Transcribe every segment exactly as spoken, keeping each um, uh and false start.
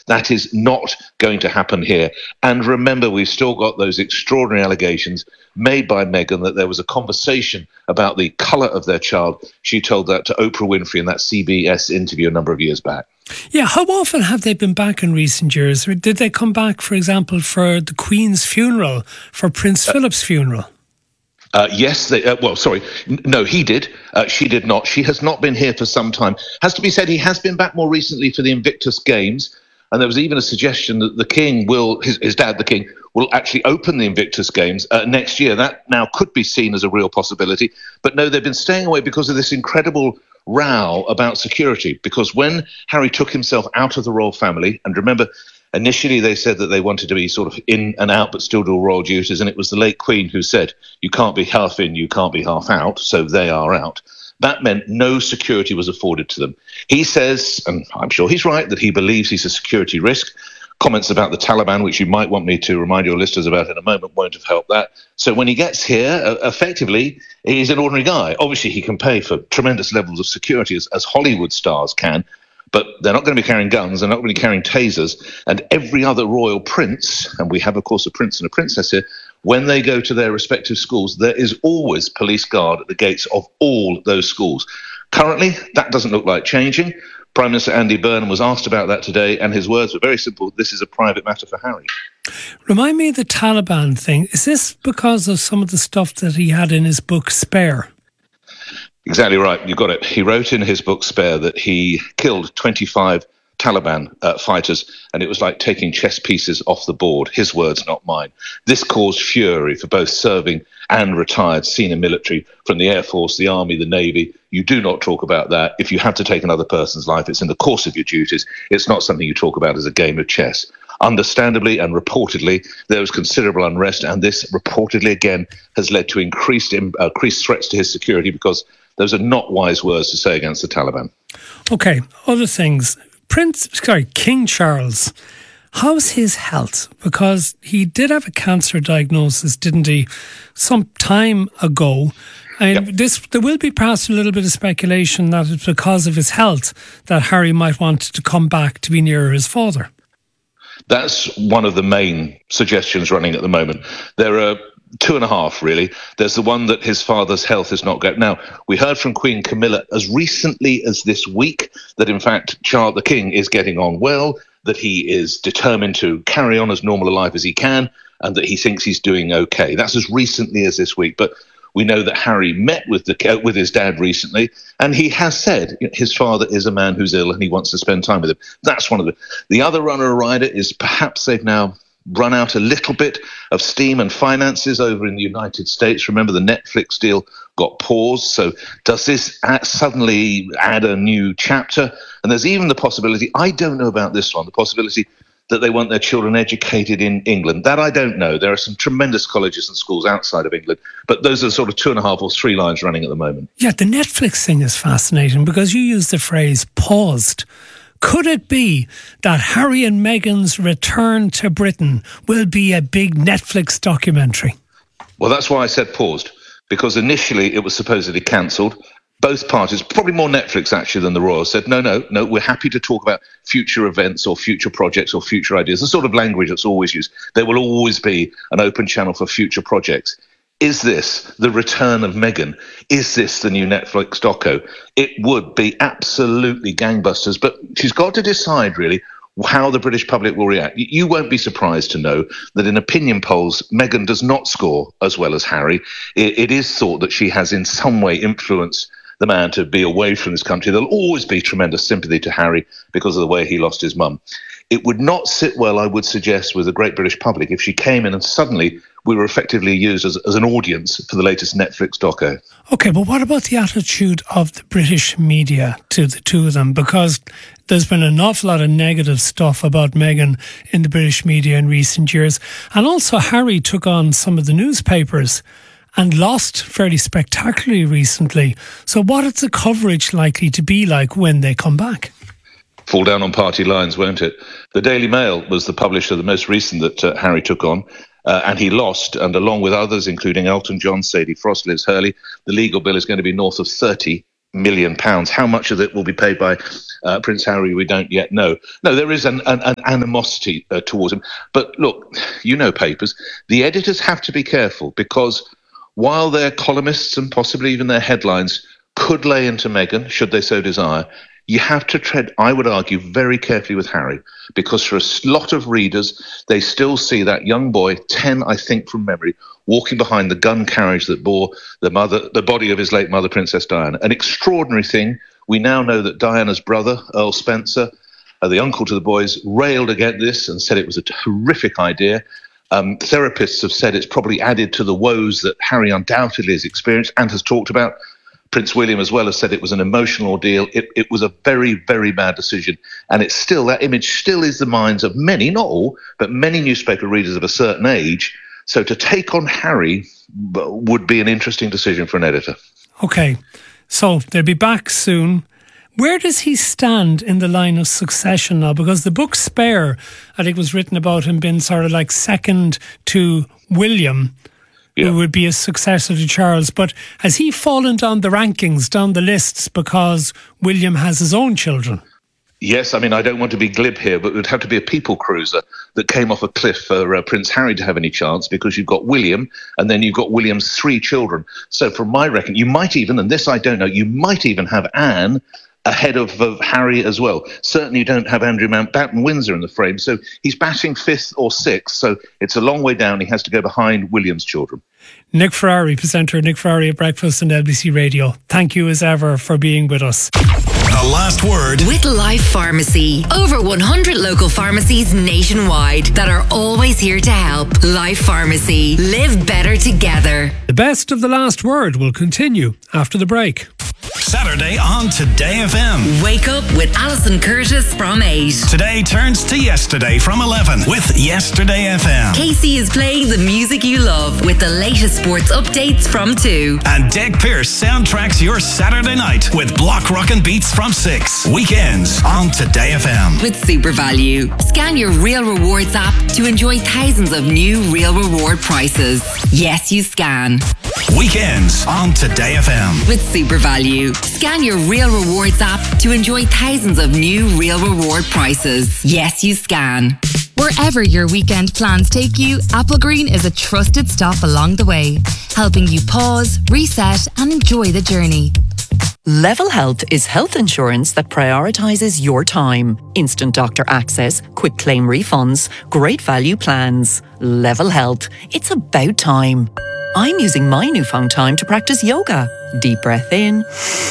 That is not going to happen here. And remember, we've still got those extraordinary allegations made by Meghan that there was a conversation about the colour of their child. She told that to Oprah Winfrey in that C B S interview a number of years back. Yeah, how often have they been back in recent years? Did they come back, for example, for the Queen's funeral, for Prince uh, Philip's funeral? Uh, yes, they, uh, well, sorry, N- no, he did. Uh, she did not. She has not been here for some time. Has to be said, he has been back more recently for the Invictus Games, and there was even a suggestion that the King will, his, his dad, the King, will actually open the Invictus Games uh, next year. That now could be seen as a real possibility. But no, they've been staying away because of this incredible row about security. Because when Harry took himself out of the royal family, and remember, initially, they said that they wanted to be sort of in and out, but still do royal duties. And it was the late Queen who said, you can't be half in, you can't be half out. So they are out. That meant no security was afforded to them. He says, and I'm sure he's right, that he believes he's a security risk. Comments about the Taliban, which you might want me to remind your listeners about in a moment, won't have helped that. So when he gets here, uh, effectively, he's an ordinary guy. Obviously, he can pay for tremendous levels of security, as, as Hollywood stars can. But they're not going to be carrying guns, they're not going to be carrying tasers. And every other royal prince, and we have, of course, a prince and a princess here, when they go to their respective schools, there is always police guard at the gates of all those schools. Currently, that doesn't look like changing. Prime Minister Andy Burnham was asked about that today, and his words were very simple. This is a private matter for Harry. Remind me of the Taliban thing. Is this because of some of the stuff that he had in his book Spare? Exactly right. You got it. He wrote in his book Spare that he killed twenty-five Taliban uh, fighters, and it was like taking chess pieces off the board. His words, not mine. This caused fury for both serving and retired senior military from the Air Force, the Army, the Navy. You do not talk about that. If you have to take another person's life, it's in the course of your duties. It's not something you talk about as a game of chess. Understandably and reportedly, there was considerable unrest, and this reportedly again has led to increased, uh, increased threats to his security, because those are not wise words to say against the Taliban. Okay, other things. Prince, sorry, King Charles, how's his health? Because he did have a cancer diagnosis, didn't he, some time ago? And yep. this, there will be perhaps a little bit of speculation that it's because of his health that Harry might want to come back to be nearer his father. That's one of the main suggestions running at the moment. There are two and a half, really. There's the one that his father's health is not good. Now, we heard from Queen Camilla as recently as this week that, in fact, Charles the King is getting on well, that he is determined to carry on as normal a life as he can, and that he thinks he's doing okay. That's as recently as this week. But we know that Harry met with the with his dad recently, and he has said his father is a man who's ill and he wants to spend time with him. That's one of the... The other runner-rider is perhaps they've now run out a little bit of steam and finances over in the United States. Remember, the Netflix deal got paused. So does this add, suddenly add a new chapter? And there's even the possibility, I don't know about this one, the possibility that they want their children educated in England. That I don't know. There are some tremendous colleges and schools outside of England, but those are sort of two and a half or three lines running at the moment. Yeah, the Netflix thing is fascinating because you use the phrase paused. Could it be that Harry and Meghan's return to Britain will be a big Netflix documentary? Well, that's why I said paused, because initially it was supposedly cancelled. Both parties, probably more Netflix actually than the Royals, said, no, no, no, we're happy to talk about future events or future projects or future ideas, the sort of language that's always used. There will always be an open channel for future projects. Is this the return of Meghan? Is this the new Netflix doco? It would be absolutely gangbusters, but she's got to decide, really, how the British public will react. You won't be surprised to know that in opinion polls, Meghan does not score as well as Harry. It, it is thought that she has in some way influenced the man to be away from this country. There'll always be tremendous sympathy to Harry because of the way he lost his mum. It would not sit well, I would suggest, with the great British public if she came in and suddenly we were effectively used as, as an audience for the latest Netflix doco. Okay, but what about the attitude of the British media to the two of them? Because there's been an awful lot of negative stuff about Meghan in the British media in recent years. And also Harry took on some of the newspapers and lost fairly spectacularly recently. So what is the coverage likely to be like when they come back? Fall down on party lines, won't it? The Daily Mail was the publisher, the most recent that uh, Harry took on, uh, and he lost, and along with others, including Elton John, Sadie Frost, Liz Hurley, the legal bill is going to be north of thirty million pounds. How much of it will be paid by uh, Prince Harry, we don't yet know. No, there is an, an, an animosity uh, towards him. But look, you know papers, the editors have to be careful, because while their columnists and possibly even their headlines could lay into Meghan, should they so desire, you have to tread, I would argue, very carefully with Harry, because for a lot of readers, they still see that young boy, ten, I think, from memory, walking behind the gun carriage that bore the mother, the body of his late mother, Princess Diana. An extraordinary thing. We now know that Diana's brother, Earl Spencer, uh, the uncle to the boys, railed against this and said it was a horrific idea. Um, therapists have said it's probably added to the woes that Harry undoubtedly has experienced and has talked about. Prince William as well has said it was an emotional ordeal. It, it was a very, very bad decision. And it's still, that image still is the minds of many, not all, but many newspaper readers of a certain age. So to take on Harry would be an interesting decision for an editor. Okay, so they'll be back soon. Where does he stand in the line of succession now? Because the book Spare, I think, was written about him being sort of like second to William, yeah, who would be a successor to Charles. But has he fallen down the rankings, down the lists, because William has his own children? Yes, I mean, I don't want to be glib here, but it would have to be a people cruiser that came off a cliff for uh, Prince Harry to have any chance, because you've got William and then you've got William's three children. So from my reckon, you might even, and this I don't know, you might even have Anne ahead of, of Harry as well. Certainly you don't have Andrew Mountbatten Windsor in the frame, so he's batting fifth or sixth, so it's a long way down. He has to go behind William's children. Nick Ferrari, presenter Nick Ferrari at Breakfast on L B C Radio. Thank you as ever for being with us. The last word with Life Pharmacy. Over one hundred local pharmacies nationwide that are always here to help. Life Pharmacy. Live better together. The best of the last word will continue after the break. Saturday on Today F M. Wake up with Alison Curtis from eight. Today turns to yesterday from eleven with Yesterday F M. Casey is playing the music you love with the latest sports updates from two. And Deg Pierce soundtracks your Saturday night with Block Rockin' Beats from six. Weekends on Today F M. With Super Value. Scan your Real Rewards app to enjoy thousands of new Real Reward prices. Yes, you scan. Weekends on Today F M. With Super Value. Scan your Real Rewards app to enjoy thousands of new Real Reward prices. Yes, you scan. Wherever your weekend plans take you, Applegreen is a trusted stop along the way, helping you pause, reset and enjoy the journey. Level Health is health insurance that prioritises your time. Instant doctor access, quick claim refunds, great value plans. Level Health. It's about time. I'm using my newfound time to practice yoga. Deep breath in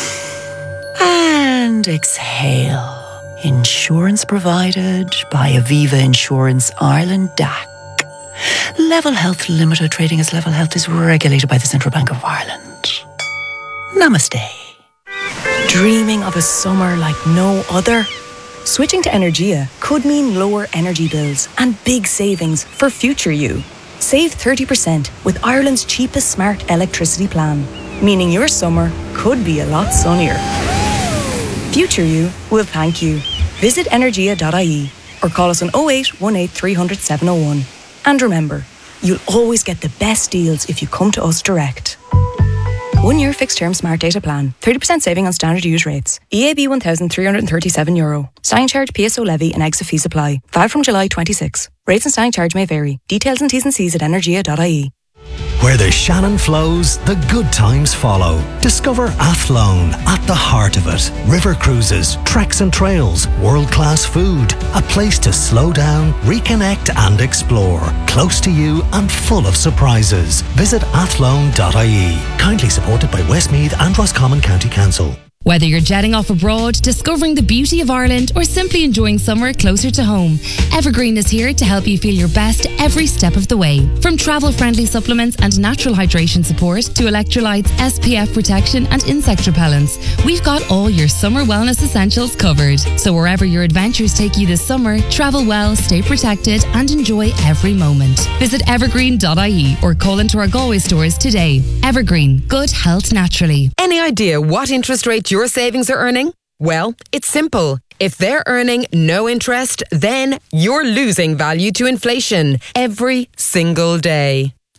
and exhale. Insurance provided by Aviva Insurance Ireland D A C. Level Health Limited, trading as Level Health, is regulated by the Central Bank of Ireland. Namaste. Dreaming of a summer like no other? Switching to Energia could mean lower energy bills and big savings for future you. Save thirty percent with Ireland's cheapest smart electricity plan, meaning your summer could be a lot sunnier. Future you will thank you. Visit energia dot I E or call us on oh eight one eight three hundred seven oh one. And remember, you'll always get the best deals if you come to us direct. One year fixed term smart data plan. thirty percent saving on standard use rates. E A B one thousand three hundred thirty-seven euro. Standing charge, P S O levy and exit fees apply. Valid from July twenty-sixth. Rates and standing charge may vary. Details and T's and C's at energia dot I E. Where the Shannon flows, the good times follow. Discover Athlone at the heart of it. River cruises, treks and trails, world-class food. A place to slow down, reconnect and explore. Close to you and full of surprises. Visit athlone dot I E. Kindly supported by Westmeath and Roscommon County Council. Whether you're jetting off abroad, discovering the beauty of Ireland, or simply enjoying summer closer to home, Evergreen is here to help you feel your best every step of the way. From travel-friendly supplements and natural hydration support to electrolytes, S P F protection and insect repellents, we've got all your summer wellness essentials covered. So wherever your adventures take you this summer, travel well, stay protected and enjoy every moment. Visit evergreen dot I E or call into our Galway stores today. Evergreen, good health naturally. Any idea what interest rate your savings are earning? Well, it's simple. If they're earning no interest, then you're losing value to inflation every single day.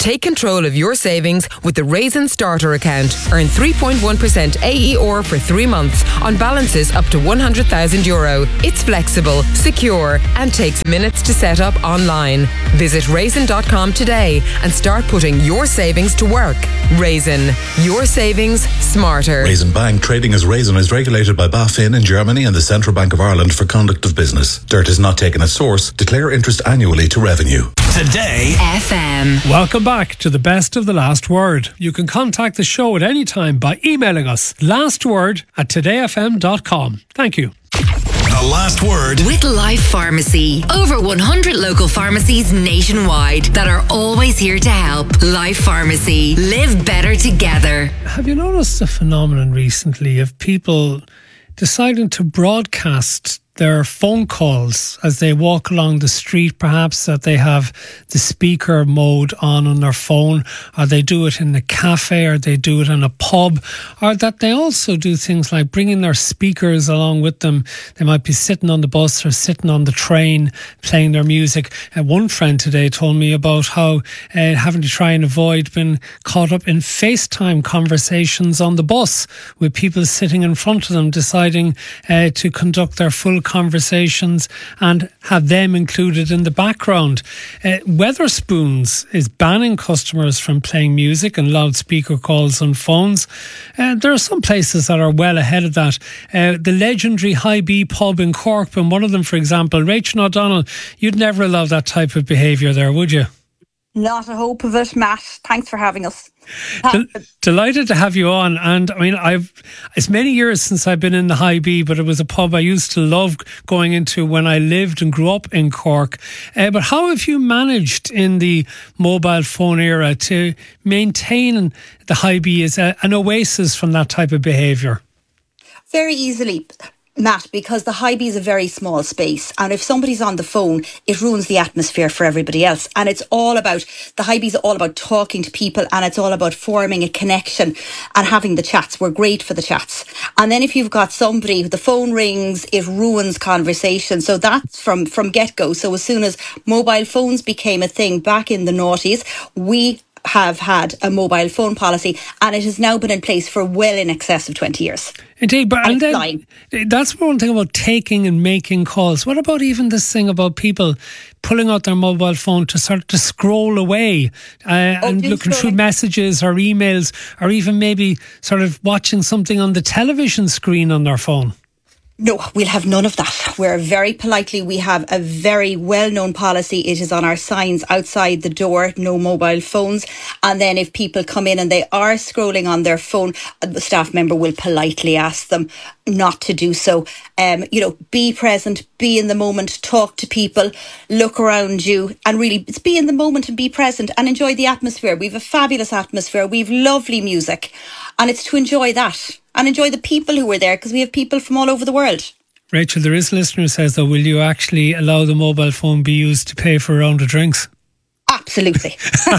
Take control of your savings with the Raisin Starter account. Earn three point one percent A E R for three months on balances up to one hundred thousand euro. It's flexible, secure, and takes minutes to set up online. Visit raisin dot com today and start putting your savings to work. Raisin, your savings smarter. Raisin Bank, trading as Raisin, is regulated by BaFin in Germany and the Central Bank of Ireland for conduct of business. Dirt is not taken as source. Declare interest annually to revenue. Today F M. Welcome back to the best of the last word. You can contact the show at any time by emailing us lastword at today f m dot com. Thank you. The last word With Life Pharmacy. Over one hundred local pharmacies nationwide that are always here to help. Life Pharmacy. Live better together. Have you noticed a phenomenon recently of people deciding to broadcast their phone calls as they walk along the street, perhaps that they have the speaker mode on on their phone, or they do it in the cafe, or they do it in a pub, or that they also do things like bringing their speakers along with them. They might be sitting on the bus or sitting on the train playing their music. And one friend today told me about how uh, having to try and avoid being caught up in FaceTime conversations on the bus with people sitting in front of them, deciding uh, to conduct their full conversations and have them included in the background. Uh, Weatherspoons is banning customers from playing music and loudspeaker calls on phones. Uh, there are some places that are well ahead of that. Uh, the legendary High B pub in Cork, being one of them, for example. Rachel O'Donnell, you'd never allow that type of behaviour there, would you? Not a hope of it, Matt. Thanks for having us. Del- delighted to have you on. And I mean, I've it's many years since I've been in the High B, but it was a pub I used to love going into when I lived and grew up in Cork. Uh, but how have you managed in the mobile phone era to maintain the High B as a, an oasis from that type of behaviour? Very easily, Matt, because the High B is a very small space, and if somebody's on the phone, it ruins the atmosphere for everybody else. And it's all about, the High B is all about talking to people, and it's all about forming a connection and having the chats. We're great for the chats. And then if you've got somebody, the phone rings, it ruins conversation. So that's from, from get-go. So as soon as mobile phones became a thing back in the noughties, we have had a mobile phone policy, and it has now been in place for well in excess of twenty years. Indeed, but and then flying. That's one thing about taking and making calls. What about even this thing about people pulling out their mobile phone to sort of to scroll away uh, oh, and looking through messages or emails, or even maybe sort of watching something on the television screen on their phone? No, we'll have none of that. We're very politely, we have a very well-known policy. It is on our signs outside the door, no mobile phones. And then if people come in and they are scrolling on their phone, the staff member will politely ask them not to do so. Um, you know, be present, be in the moment, talk to people, look around you, and really it's be in the moment and be present and enjoy the atmosphere. We've a fabulous atmosphere. We've lovely music, and it's to enjoy that. And enjoy the people who were there, because we have people from all over the world. Rachel, there is a listener who says, though, will you actually allow the mobile phone be used to pay for a round of drinks? Absolutely.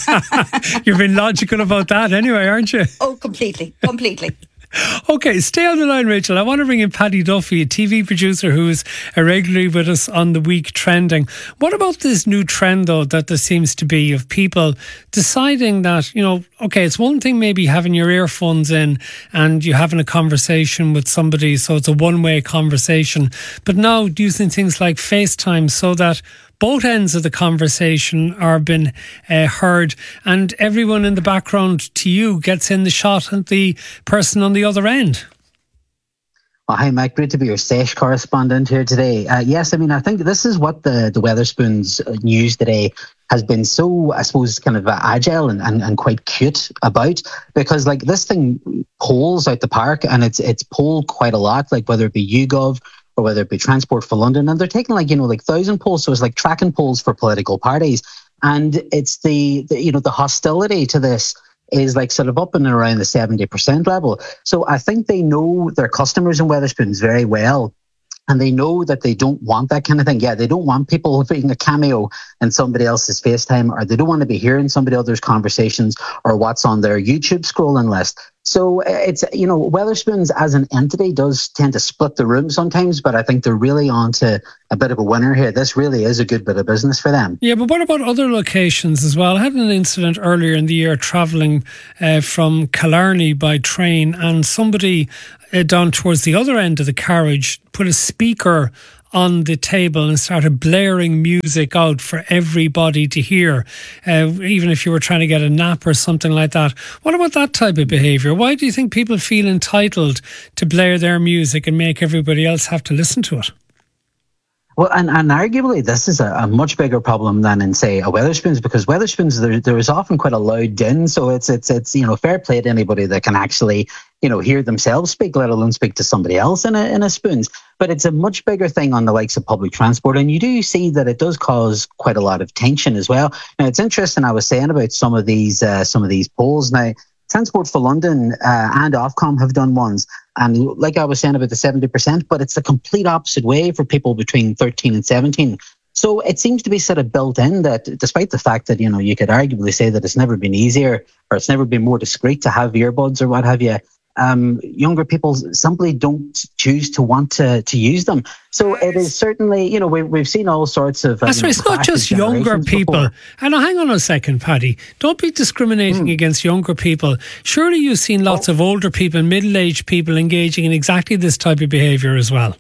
You're being logical about that anyway, aren't you? Oh, completely, completely. Okay, stay on the line, Rachel. I want to bring in Paddy Duffy, a T V producer who is regularly with us on the week trending. What about this new trend, though, that there seems to be of people deciding that, you know, okay, it's one thing maybe having your earphones in and you're having a conversation with somebody, so it's a one-way conversation. But now using things like FaceTime so that both ends of the conversation are being uh, heard, and everyone in the background to you gets in the shot at the person on the other end. Oh, hi, Mike. Great to be your Sesh correspondent here today. Uh, yes, I mean, I think this is what the, the Weatherspoons news today has been so, I suppose, kind of agile and, and, and quite cute about, because like this thing polls out the park, and it's it's polled quite a lot, like whether it be YouGov or whether it be Transport for London, and they're taking like, you know, like thousand polls. So it's like tracking polls for political parties. And it's the, the you know, the hostility to this is like sort of up and around the seventy percent level. So I think they know their customers in Weatherspoons very well. And they know that they don't want that kind of thing. Yeah, they don't want people being a cameo in somebody else's FaceTime, or they don't want to be hearing somebody else's conversations or what's on their YouTube scrolling list. So it's, you know, Wetherspoons as an entity does tend to split the room sometimes, but I think they're really on to a bit of a winner here. This really is a good bit of business for them. Yeah, but what about other locations as well? I had an incident earlier in the year travelling uh, from Killarney by train, and somebody uh, down towards the other end of the carriage put a speaker on the table and started blaring music out for everybody to hear, uh, even if you were trying to get a nap or something like that. What about that type of behaviour? Why do you think people feel entitled to blare their music and make everybody else have to listen to it? Well, and, and arguably this is a, a much bigger problem than in, say, a Wetherspoons, because Wetherspoons, there, there is often quite a loud din, so it's, it's, it's, you know, fair play to anybody that can actually, you know, hear themselves speak, let alone speak to somebody else in a, in a Spoons. But it's a much bigger thing on the likes of public transport, and you do see that it does cause quite a lot of tension as well. Now, it's interesting, I was saying about some of these, uh, some of these polls. Now, Transport for London uh, and Ofcom have done ones. And like I was saying about the seventy percent, but it's the complete opposite way for people between thirteen and seventeen. So it seems to be sort of built in that despite the fact that, you know, you could arguably say that it's never been easier or it's never been more discreet to have earbuds or what have you, um, younger people simply don't choose to want to, to use them. So it is certainly, you know, we, we've seen all sorts of... Um, That's right, it's not just younger people. Before. And hang on a second, Paddy. Don't be discriminating mm. against younger people. Surely you've seen lots oh. of older people, middle-aged people engaging in exactly this type of behaviour as well.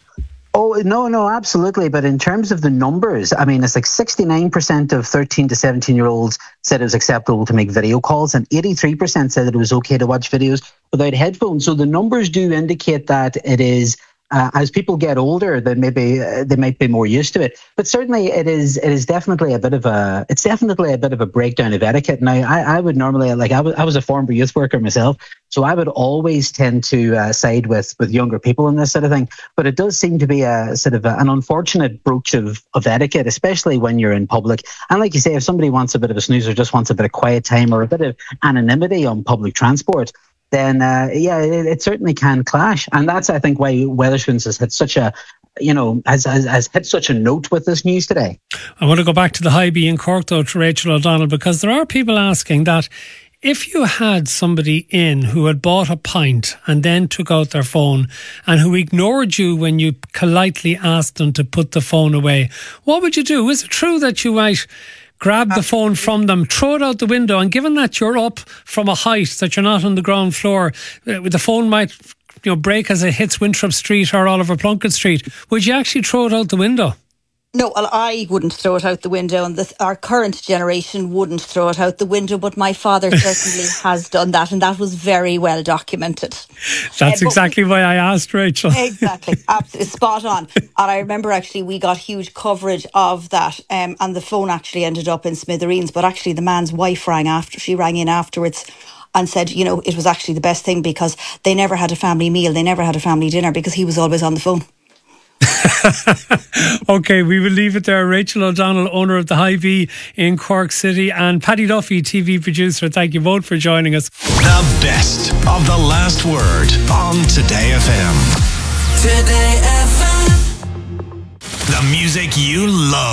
Oh, no, no, absolutely. But in terms of the numbers, I mean, it's like sixty-nine percent of thirteen to seventeen-year-olds said it was acceptable to make video calls, and eighty-three percent said that it was okay to watch videos without headphones. So the numbers do indicate that it is, uh, as people get older, then maybe uh, they might be more used to it. But certainly it is it is definitely a bit of a, it's definitely a bit of a breakdown of etiquette. Now, I, I would normally, like, I was, I was a former youth worker myself, so I would always tend to uh, side with, with younger people in this sort of thing. But it does seem to be a sort of a, an unfortunate broach of, of etiquette, especially when you're in public. And like you say, if somebody wants a bit of a snooze or just wants a bit of quiet time or a bit of anonymity on public transport, then uh, yeah, it, it certainly can clash. And that's, I think, why Wetherspoons has had such a, you know, has, has, has hit such a note with this news today. I want to go back to the High B in Cork, though, to Rachel O'Donnell, because there are people asking that if you had somebody in who had bought a pint and then took out their phone and who ignored you when you politely asked them to put the phone away, what would you do? Is it true that you might grab the phone from them, throw it out the window, and given that you're up from a height, that you're not on the ground floor, the phone might, you know, break as it hits Winthrop Street or Oliver Plunkett Street, would you actually throw it out the window? No, well, I wouldn't throw it out the window, and the, our current generation wouldn't throw it out the window, but my father certainly has done that, and that was very well documented. That's uh, exactly we, why I asked, Rachel. Exactly, absolutely, spot on. And I remember actually we got huge coverage of that, um, and the phone actually ended up in smithereens, but actually the man's wife rang after, she rang in afterwards and said, you know, it was actually the best thing because they never had a family meal, they never had a family dinner because he was always on the phone. Okay, we will leave it there. Rachel O'Donnell, owner of the High V in Cork City, and Paddy Duffy, T V producer. Thank you both for joining us. The best of the last word on Today F M. Today F M. The music you love.